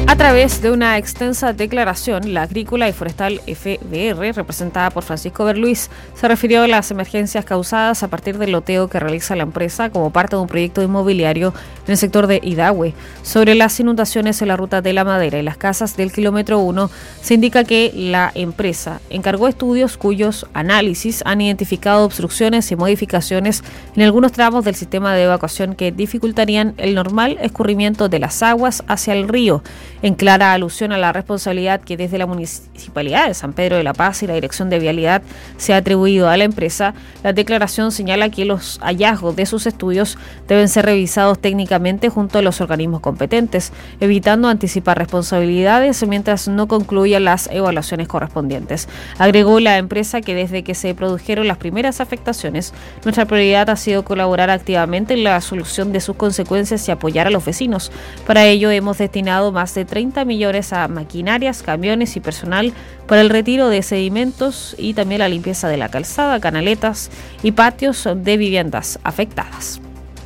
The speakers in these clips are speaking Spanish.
A través de una extensa declaración, la Agrícola y Forestal FBR, representada por Francisco Berluis, se refirió a las emergencias causadas a partir del loteo que realiza la empresa como parte de un proyecto inmobiliario en el sector de Idahue. Sobre las inundaciones en la ruta de la Madera y las casas del kilómetro 1, se indica que la empresa encargó estudios cuyos análisis han identificado obstrucciones y modificaciones en algunos tramos del sistema de evacuación que dificultarían el normal escurrimiento de las aguas hacia el río, en clara alusión a la responsabilidad que desde la Municipalidad de San Pedro de la Paz y la Dirección de Vialidad se ha atribuido a la empresa. La declaración señala que los hallazgos de sus estudios deben ser revisados técnicamente junto a los organismos competentes, evitando anticipar responsabilidades mientras no concluyan las evaluaciones correspondientes. Agregó la empresa que desde que se produjeron las primeras afectaciones, nuestra prioridad ha sido colaborar activamente en la solución de sus consecuencias y apoyar a los vecinos. Para ello hemos destinado más de 30 millones a maquinarias, camiones y personal para el retiro de sedimentos y también la limpieza de la calzada, canaletas y patios de viviendas afectadas.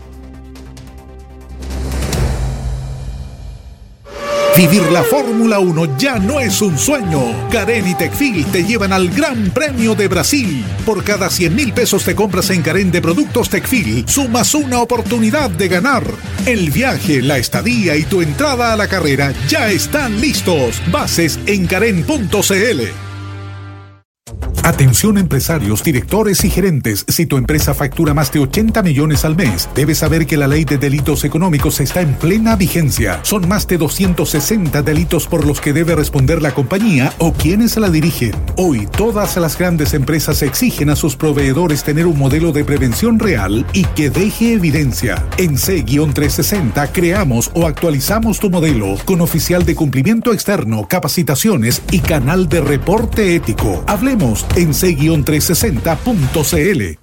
Vivir la Fórmula 1 ya no es un sueño. Carén y Tecfil te llevan al Gran Premio de Brasil. Por cada 100.000 pesos te compras en Carén de productos Tecfil, sumas una oportunidad de ganar. El viaje, la estadía y tu entrada a la carrera ya están listos. Bases en carén.cl. Atención empresarios, directores y gerentes. Si tu empresa factura más de 80 millones al mes, debes saber que la ley de delitos económicos está en plena vigencia. Son más de 260 delitos por los que debe responder la compañía o quienes la dirigen. Hoy, todas las grandes empresas exigen a sus proveedores tener un modelo de prevención real y que deje evidencia. En C-360 creamos o actualizamos tu modelo con oficial de cumplimiento externo, capacitaciones y canal de reporte ético. Hablemos en c-360.cl.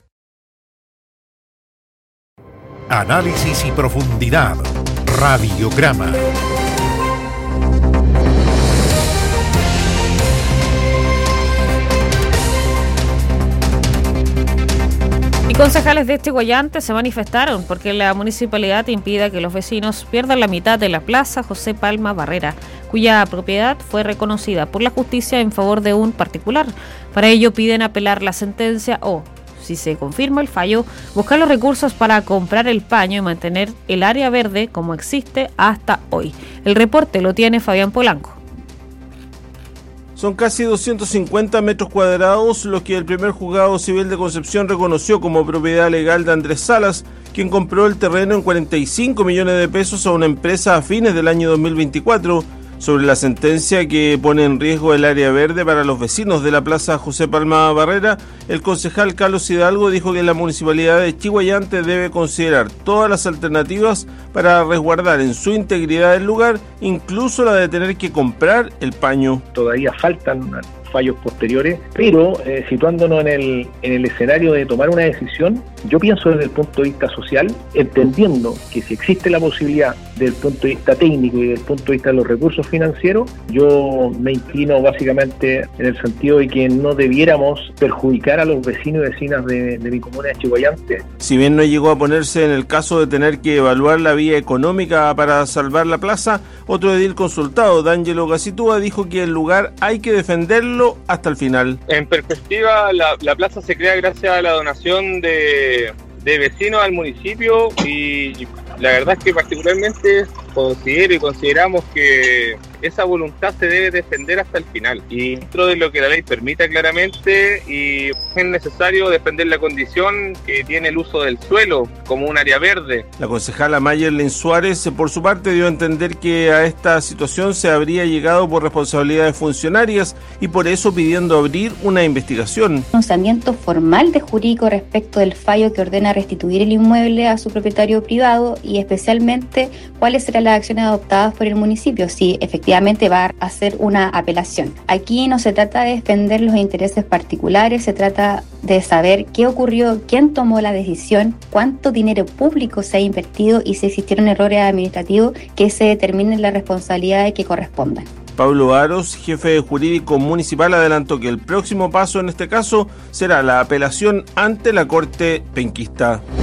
Análisis y profundidad. Radiograma. Y concejales de Chiguayante se manifestaron porque la municipalidad impide que los vecinos pierdan la mitad de la plaza José Palma Barrera, cuya propiedad fue reconocida por la justicia en favor de un particular. Para ello piden apelar la sentencia o, si se confirma el fallo, buscar los recursos para comprar el paño y mantener el área verde como existe hasta hoy. El reporte lo tiene Fabián Polanco. Son casi 250 metros cuadrados los que el primer juzgado civil de Concepción reconoció como propiedad legal de Andrés Salas, quien compró el terreno en 45 millones de pesos a una empresa a fines del año 2024, sobre la sentencia que pone en riesgo el área verde para los vecinos de la plaza José Palma Barrera. El concejal Carlos Hidalgo dijo que la municipalidad de Chiguayante debe considerar todas las alternativas para resguardar en su integridad el lugar, incluso la de tener que comprar el paño. Todavía faltan fallos posteriores, pero situándonos en el escenario de tomar una decisión, yo pienso desde el punto de vista social, entendiendo que si existe la posibilidad desde el punto de vista técnico y desde el punto de vista de los recursos financieros, yo me inclino básicamente en el sentido de que no debiéramos perjudicar a los vecinos y vecinas de mi comuna de Chiguayante. Si bien no llegó a ponerse en el caso de tener que evaluar la vía económica para salvar la plaza, otro edil consultado, D'Angelo Gacitúa, dijo que el lugar hay que defenderlo hasta el final. En perspectiva, la plaza se crea gracias a la donación de vecinos al municipio y la verdad es que particularmente consideramos que esa voluntad se debe defender hasta el final y dentro de lo que la ley permita claramente, y es necesario defender la condición que tiene el uso del suelo como un área verde. La concejala Mayerlin Suárez por su parte dio a entender que a esta situación se habría llegado por responsabilidades funcionarias y por eso pidiendo abrir una investigación. Pronunciamiento formal de jurídico respecto del fallo que ordena restituir el inmueble a su propietario privado y especialmente cuáles serán las acciones adoptadas por el municipio, si efectivamente va a hacer una apelación. Aquí no se trata de defender los intereses particulares, se trata de saber qué ocurrió, quién tomó la decisión, cuánto dinero público se ha invertido y si existieron errores administrativos, que se determinen las responsabilidades que correspondan. Pablo Aros, jefe jurídico municipal, adelantó que el próximo paso en este caso será la apelación ante la Corte Penquista.